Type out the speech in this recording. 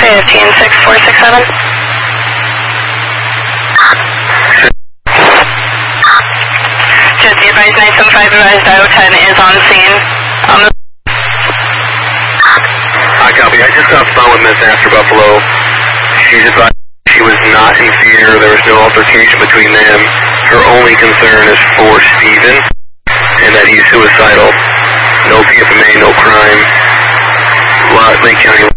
156467. Just be advised, 975 advised, Iowa 10 is on scene. I copy. I just got phone with Miss Astor Buffalo. She's advised she was not in fear. There was no altercation between them. Her only concern is for Steven and that he's suicidal. No PFMA, no crime. Lake County